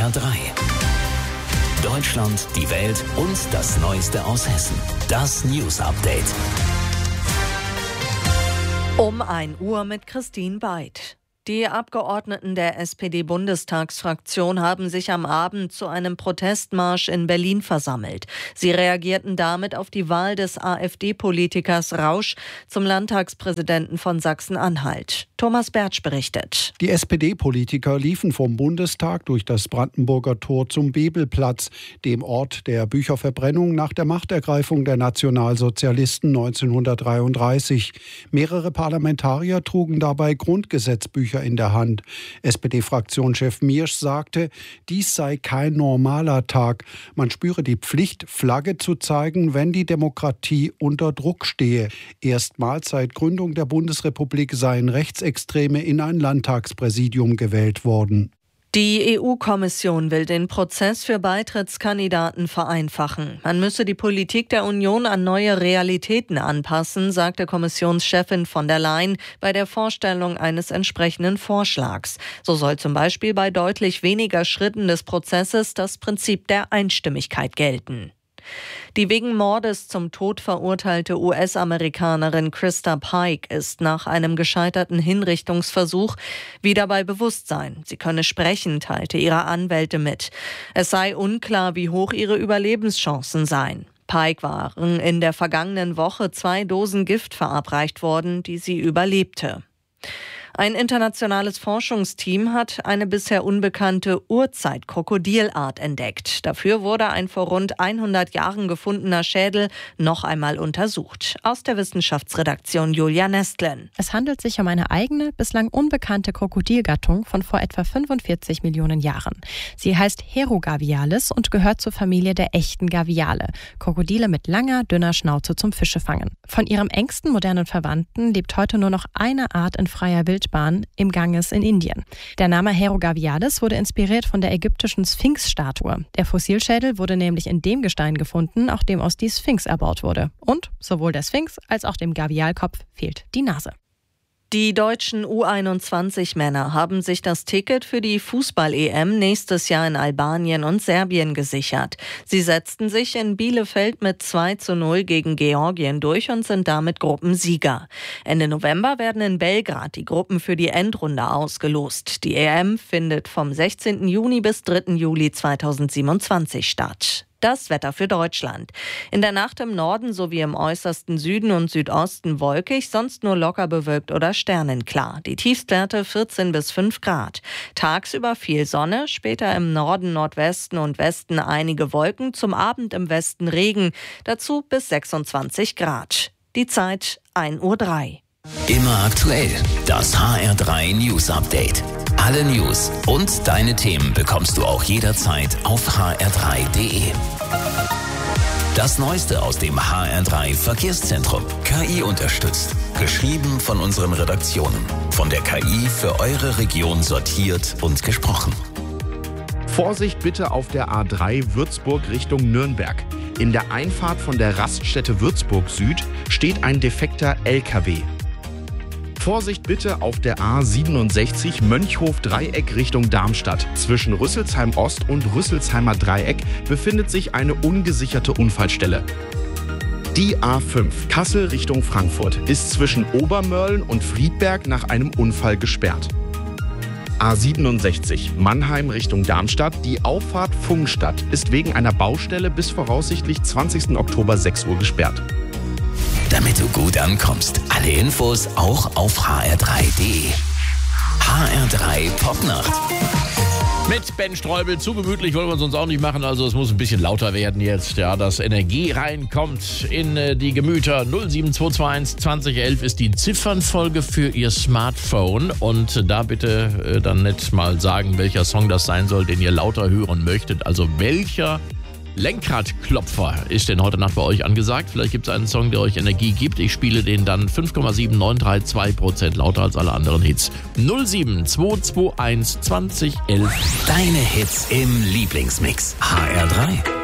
HR3. Deutschland, die Welt und das Neueste aus Hessen. Das News Update. Um 1 Uhr mit Christine Beid. Die Abgeordneten der SPD-Bundestagsfraktion haben sich am Abend zu einem Protestmarsch in Berlin versammelt. Sie reagierten damit auf die Wahl des AfD-Politikers Rausch zum Landtagspräsidenten von Sachsen-Anhalt. Thomas Bertsch berichtet. Die SPD-Politiker liefen vom Bundestag durch das Brandenburger Tor zum Bebelplatz, dem Ort der Bücherverbrennung nach der Machtergreifung der Nationalsozialisten 1933. Mehrere Parlamentarier trugen dabei Grundgesetzbücher in der Hand. SPD-Fraktionschef Miersch sagte, dies sei kein normaler Tag. Man spüre die Pflicht, Flagge zu zeigen, wenn die Demokratie unter Druck stehe. Erstmals seit Gründung der Bundesrepublik seien Rechtsextreme in ein Landtagspräsidium gewählt worden. Die EU-Kommission will den Prozess für Beitrittskandidaten vereinfachen. Man müsse die Politik der Union an neue Realitäten anpassen, sagte Kommissionschefin von der Leyen bei der Vorstellung eines entsprechenden Vorschlags. So soll zum Beispiel bei deutlich weniger Schritten des Prozesses das Prinzip der Einstimmigkeit gelten. Die wegen Mordes zum Tod verurteilte US-Amerikanerin Krista Pike ist nach einem gescheiterten Hinrichtungsversuch wieder bei Bewusstsein. Sie könne sprechen, teilte ihre Anwälte mit. Es sei unklar, wie hoch ihre Überlebenschancen seien. Pike waren in der vergangenen Woche 2 Dosen Gift verabreicht worden, die sie überlebte. Ein internationales Forschungsteam hat eine bisher unbekannte Urzeit-Krokodilart entdeckt. Dafür wurde ein vor rund 100 Jahren gefundener Schädel noch einmal untersucht. Aus der Wissenschaftsredaktion Julia Nestlen. Es handelt sich um eine eigene, bislang unbekannte Krokodilgattung von vor etwa 45 Millionen Jahren. Sie heißt Herogavialis und gehört zur Familie der echten Gaviale, Krokodile mit langer, dünner Schnauze zum Fischefangen. Von ihrem engsten modernen Verwandten lebt heute nur noch eine Art in freier Wildbahn im Ganges in Indien. Der Name Herogavialis wurde inspiriert von der ägyptischen Sphinx-Statue. Der Fossilschädel wurde nämlich in dem Gestein gefunden, auf dem aus die Sphinx erbaut wurde. Und sowohl der Sphinx als auch dem Gavialkopf fehlt die Nase. Die deutschen U21-Männer haben sich das Ticket für die Fußball-EM nächstes Jahr in Albanien und Serbien gesichert. Sie setzten sich in Bielefeld mit 2:0 gegen Georgien durch und sind damit Gruppensieger. Ende November werden in Belgrad die Gruppen für die Endrunde ausgelost. Die EM findet vom 16. Juni bis 3. Juli 2027 statt. Das Wetter für Deutschland. In der Nacht im Norden sowie im äußersten Süden und Südosten wolkig, sonst nur locker bewölkt oder sternenklar. Die Tiefstwerte 14 bis 5 Grad. Tagsüber viel Sonne, später im Norden, Nordwesten und Westen einige Wolken, zum Abend im Westen Regen, dazu bis 26 Grad. Die Zeit 1:03 Uhr. Immer aktuell. Das HR3 News Update. Alle News und deine Themen bekommst du auch jederzeit auf hr3.de. Das Neueste aus dem HR3 Verkehrszentrum. KI unterstützt. Geschrieben von unseren Redaktionen. Von der KI für eure Region sortiert und gesprochen. Vorsicht bitte auf der A3 Würzburg Richtung Nürnberg. In der Einfahrt von der Raststätte Würzburg Süd steht ein defekter LKW. Vorsicht bitte auf der A67 Mönchhof-Dreieck Richtung Darmstadt. Zwischen Rüsselsheim Ost und Rüsselsheimer Dreieck befindet sich eine ungesicherte Unfallstelle. Die A5 Kassel Richtung Frankfurt ist zwischen Obermörlen und Friedberg nach einem Unfall gesperrt. A67 Mannheim Richtung Darmstadt. Die Auffahrt Pfungstadt ist wegen einer Baustelle bis voraussichtlich 20. Oktober 6 Uhr gesperrt. Damit du gut ankommst. Alle Infos auch auf hr3.de. HR3 Popnacht. Mit Ben Streubel, zu gemütlich wollen wir es uns auch nicht machen, also es muss ein bisschen lauter werden jetzt, ja, dass Energie reinkommt in die Gemüter. 07221 2011 ist die Ziffernfolge für Ihr Smartphone und da bitte dann nicht mal sagen, welcher Song das sein soll, den ihr lauter hören möchtet, also welcher Lenkradklopfer ist denn heute Nacht bei euch angesagt? Vielleicht gibt es einen Song, der euch Energie gibt. Ich spiele den dann 5,7932% lauter als alle anderen Hits. 07221 2011. Deine Hits im Lieblingsmix. HR3.